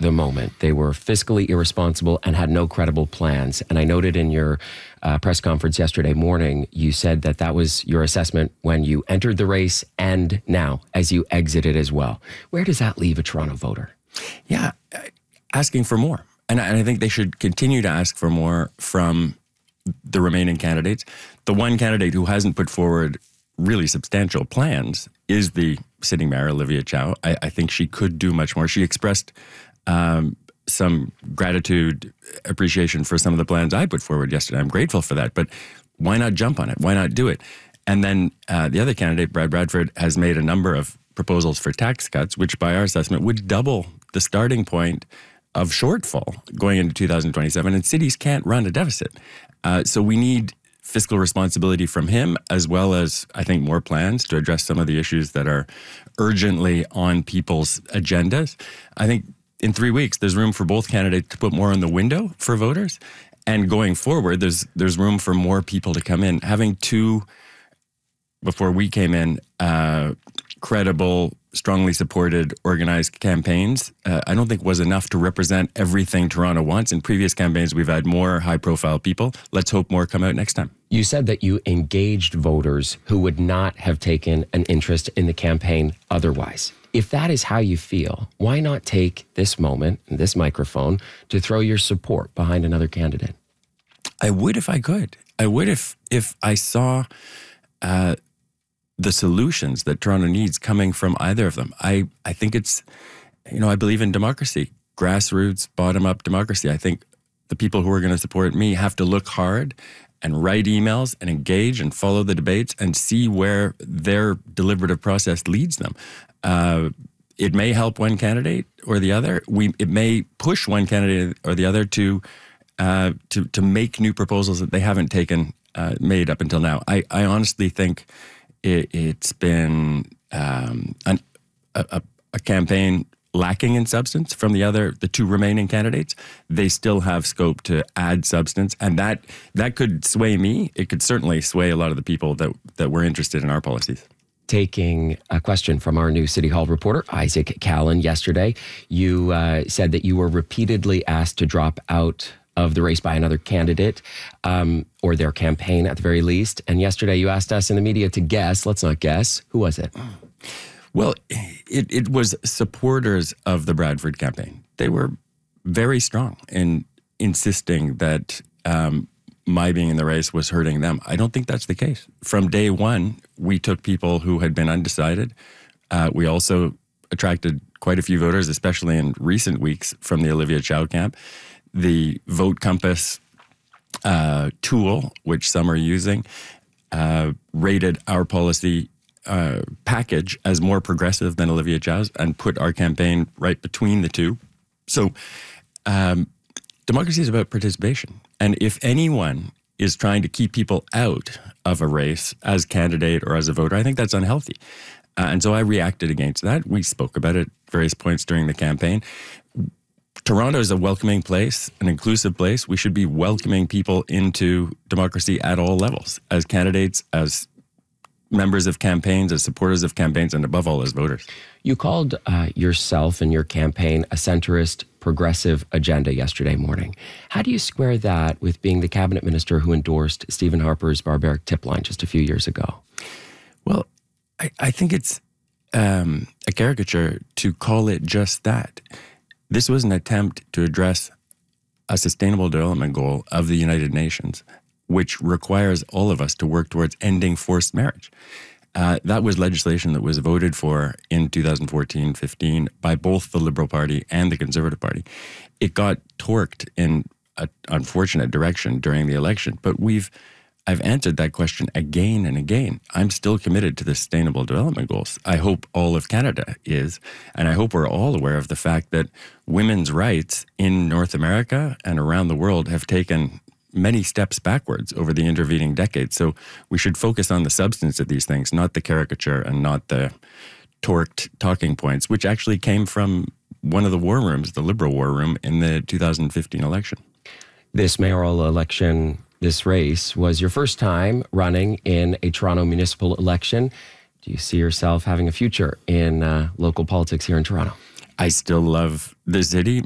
the moment. They were fiscally irresponsible and had no credible plans. And I noted in your press conference yesterday morning, you said that that was your assessment when you entered the race and now as you exited as well. Where does that leave a Toronto voter? Yeah, asking for more. And I think they should continue to ask for more from the remaining candidates. The one candidate who hasn't put forward really substantial plans is the sitting mayor, Olivia Chow. I think she could do much more. She expressed some gratitude, appreciation for some of the plans I put forward yesterday. I'm grateful for that, but why not jump on it? Why not do it? And then the other candidate, Brad Bradford, has made a number of proposals for tax cuts, which by our assessment would double the starting point of shortfall going into 2027, and cities can't run a deficit. So we need fiscal responsibility from him, as well as, I think, more plans to address some of the issues that are urgently on people's agendas. I think in 3 weeks, there's room for both candidates to put more in the window for voters. And going forward, there's room for more people to come in. Having two, before we came in, credible, strongly supported, organized campaigns, I don't think was enough to represent everything Toronto wants. In previous campaigns, we've had more high-profile people. Let's hope more come out next time. You said that you engaged voters who would not have taken an interest in the campaign otherwise. If that is how you feel, why not take this moment, this microphone, to throw your support behind another candidate? I would if I could. I would if I saw the solutions that Toronto needs coming from either of them. I think it's, I believe in democracy, grassroots, bottom-up democracy. I think the people who are going to support me have to look hard and write emails and engage and follow the debates and see where their deliberative process leads them. It may help one candidate or the other. It may push one candidate or the other to make new proposals that they haven't made up until now. I honestly think it's been a campaign lacking in substance from the two remaining candidates. They still have scope to add substance, and that could sway me. It could certainly sway a lot of the people that were interested in our policies. Taking a question from our new City Hall reporter, Isaac Callan, yesterday, you said that you were repeatedly asked to drop out of the race by another candidate, or their campaign at the very least. And yesterday you asked us in the media to guess. Let's not guess. Who was it? Well, it was supporters of the Bradford campaign. They were very strong in insisting that my being in the race was hurting them. I don't think that's the case. From day one, we took people who had been undecided. We also attracted quite a few voters, especially in recent weeks, from the Olivia Chow camp. The Vote Compass tool, which some are using, rated our policy package as more progressive than Olivia Chow's and put our campaign right between the two. So democracy is about participation. And if anyone is trying to keep people out of a race as candidate or as a voter, I think that's unhealthy. And so I reacted against that. We spoke about it at various points during the campaign. Toronto is a welcoming place, an inclusive place. We should be welcoming people into democracy at all levels, as candidates, as members of campaigns, as supporters of campaigns, and above all, as voters. You called yourself and your campaign a centrist, progressive agenda yesterday morning. How do you square that with being the cabinet minister who endorsed Stephen Harper's barbaric tip line just a few years ago? Well, I think it's a caricature to call it just that. This was an attempt to address a sustainable development goal of the United Nations, which requires all of us to work towards ending forced marriage. That was legislation that was voted for in 2014-15 by both the Liberal Party and the Conservative Party. It got torqued in an unfortunate direction during the election, but I've answered that question again and again. I'm still committed to the Sustainable Development Goals. I hope all of Canada is, and I hope we're all aware of the fact that women's rights in North America and around the world have taken many steps backwards over the intervening decades. So we should focus on the substance of these things, not the caricature and not the torqued talking points, which actually came from one of the war rooms, the Liberal war room, in the 2015 election. This mayoral election, this race, was your first time running in a Toronto municipal election. Do you see yourself having a future in local politics here in Toronto? I still love the city.